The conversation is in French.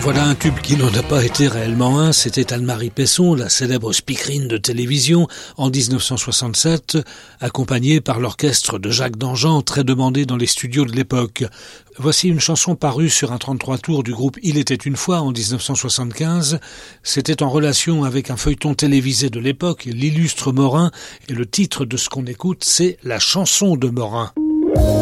Voilà un tube qui n'en a pas été réellement un, c'était Anne-Marie Pesson, la célèbre speakerine de télévision, en 1967, accompagnée par l'orchestre de Jacques Dangean, très demandé dans les studios de l'époque. Voici une chanson parue sur un 33 tours du groupe Il était une fois en 1975. C'était en relation avec un feuilleton télévisé de l'époque, L'illustre Morin, et le titre de ce qu'on écoute, c'est La chanson de Morin.